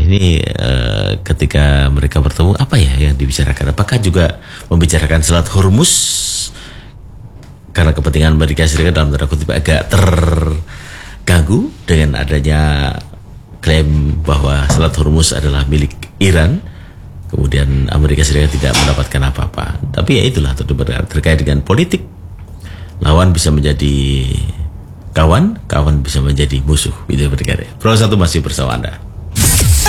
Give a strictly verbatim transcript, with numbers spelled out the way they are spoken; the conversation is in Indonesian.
ini uh, ketika mereka bertemu apa ya yang dibicarakan? Apakah juga membicarakan Selat Hormuz? Karena kepentingan Amerika Serikat dalam tanda kutip agak terganggu dengan adanya klaim bahwa Selat Hormuz adalah milik Iran. Kemudian Amerika Serikat tidak mendapatkan apa-apa. Tapi ya itulah terkait dengan politik. Lawan bisa menjadi kawan, kawan bisa menjadi musuh. Itu berkata. Pro satu masih bersama Anda.